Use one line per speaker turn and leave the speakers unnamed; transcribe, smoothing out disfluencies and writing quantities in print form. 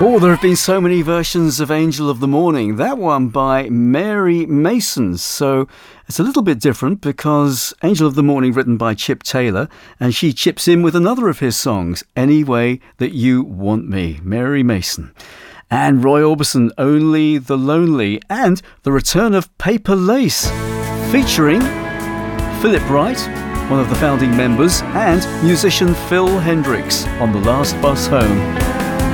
Oh, there have been so many versions of Angel of the Morning. That one by Mary Mason. So it's a little bit different because Angel of the Morning written by Chip Taylor, and she chips in with another of his songs, Any Way That You Want Me, Mary Mason. And Roy Orbison, Only the Lonely, and the return of Paper Lace, featuring Philip Wright, one of the founding members, and musician Phil Hendricks on The Last Bus Home.